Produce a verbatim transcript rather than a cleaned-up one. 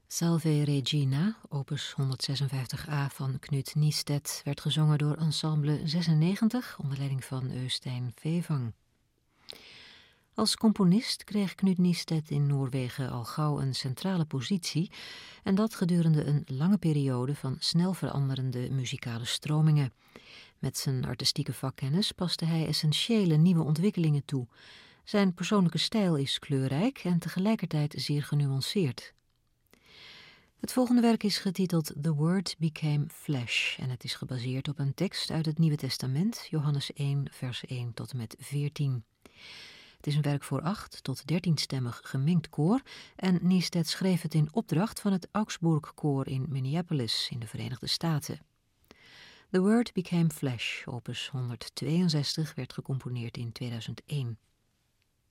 Salve Regina, opus honderdzesenvijftig a van Knut Niestedt, werd gezongen door Ensemble zesennegentig onder leiding van Øystein Fevang. Als componist kreeg Knut Niestedt in Noorwegen al gauw een centrale positie en dat gedurende een lange periode van snel veranderende muzikale stromingen. Met zijn artistieke vakkennis paste hij essentiële nieuwe ontwikkelingen toe. Zijn persoonlijke stijl is kleurrijk en tegelijkertijd zeer genuanceerd. Het volgende werk is getiteld The Word Became Flesh en het is gebaseerd op een tekst uit het Nieuwe Testament, Johannes één, vers één tot en met veertien. Het is een werk voor acht tot dertienstemmig gemengd koor en Niestedt schreef het in opdracht van het Augsburg Koor in Minneapolis in de Verenigde Staten. The Word Became Flesh, opus honderdtweeënzestig, werd gecomponeerd in tweeduizend één.